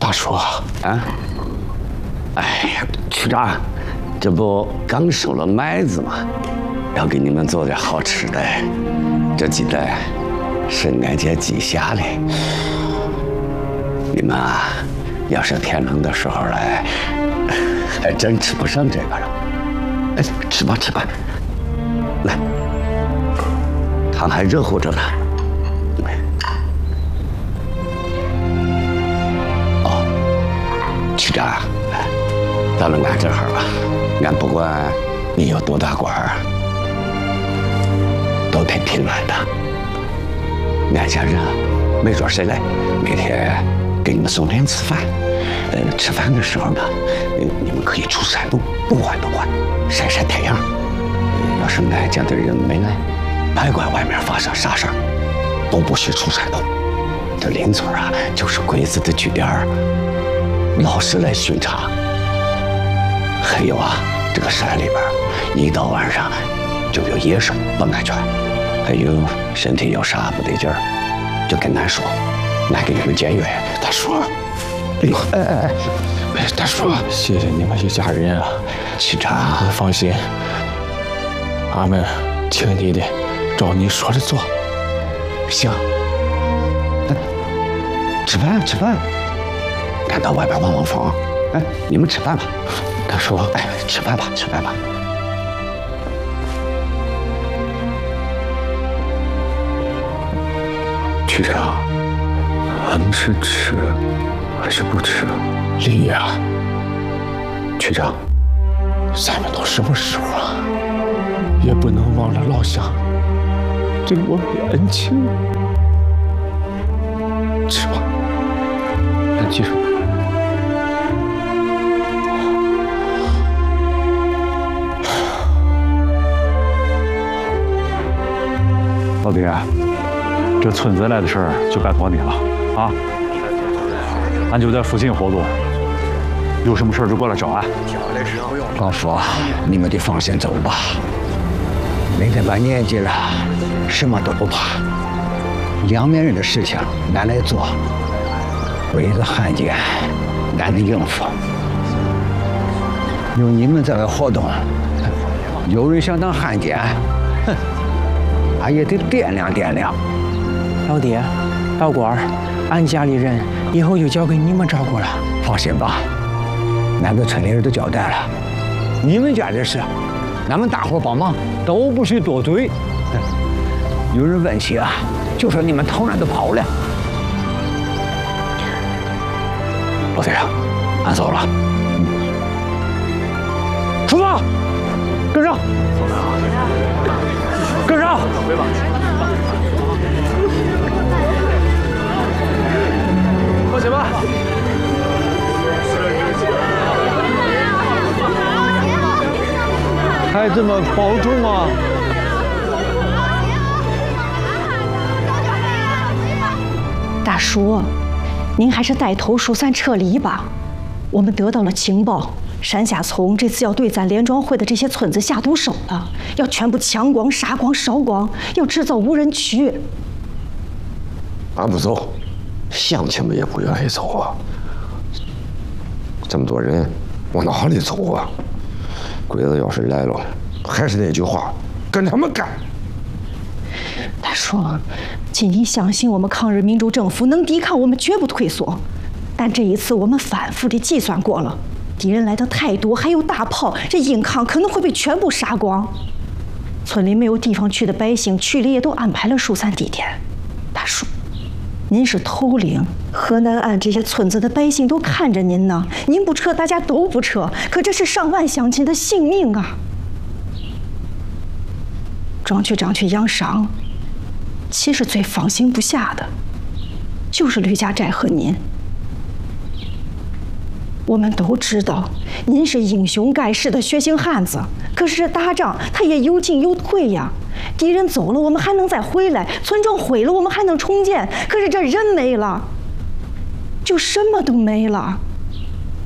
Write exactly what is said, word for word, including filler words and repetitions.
大叔啊， 啊，哎呀，区长，这不刚收了麦子吗？要给你们做点好吃的。这鸡蛋是俺家鸡下的，你们啊，要是天冷的时候来，还真吃不上这个了。哎，吃吧吃吧，来，汤还热乎着呢。哦，区长，到了俺这儿了，俺不管你有多大官儿，都得听俺的。俺家人没准谁来，每天给你们送点吃饭。呃，吃饭的时候呢，你们可以出山路，不管不管，晒晒太阳。要是俺家的人没来，别管外面发生啥事儿，都不许出山路。这邻村啊，就是鬼子的据点儿，老是来巡查。还有啊，这个山里边，一到晚上就有野兽，不安全。还有身体有啥不得劲儿，就跟俺说，俺给你们检阅。 大叔，哎呦，哎哎哎，大叔，谢谢你们一家人啊！ 区长， 放心，俺们听你的，照你说的做。 行，那吃饭吃饭，俺到外边望望风。哎，你们吃饭吧。 大叔， 哎，吃饭吧，吃饭吧。 局长，俺们是吃还是不吃？李呀，局长，咱们都什么时候了，也不能忘了老乡对我们的恩情。吃吧，咱记住。 老弟，这村子来的事儿就拜托你了啊！俺就在附近活动，有什么事儿就过来找俺。 老叔，你们得放心走吧。没这把年纪了，什么都不怕。两面人的事情俺来做，鬼子汉奸俺得应付。有你们在外活动，有人想当汉奸，哼！俺也得掂量掂量。 老爹，老官，俺家里人以后就交给你们照顾了。 放心吧，俺跟村里人都交代了，你们家的事，俺们大伙帮忙都不许多嘴。有人问起啊，就说你们偷懒都跑了。老弟，俺走了。嗯，出发，跟上。跟上！ 放心吧。 孩子们保重啊！ 大叔，您还是带头疏散撤离吧。我们得到了情报。山下从这次要对咱联庄会的这些村子下毒手了，要全部抢光、杀光、烧光，要制造无人区。 俺不走，乡亲们也不愿意走啊。这么多人，往哪里走啊？鬼子要是来了，还是那句话，跟他们干。 大叔，请您相信我们抗日民主政府能抵抗，我们绝不退缩。但这一次我们反复地计算过了。敌人来的太多，还有大炮，这硬炕可能会被全部杀光。村里没有地方去的百姓，区里也都安排了疏散地点。大叔，您是头领，河南岸这些村子的百姓都看着您呢。您不撤，大家都不撤，可这是上万乡亲的性命啊！庄区长去养伤，其实最放心不下的，就是吕家寨和您。我们都知道，您是英雄盖世的血性汉子，可是这打仗他也有进有退呀。敌人走了，我们还能再回来；村庄毁了，我们还能重建。可是这人没了，就什么都没了。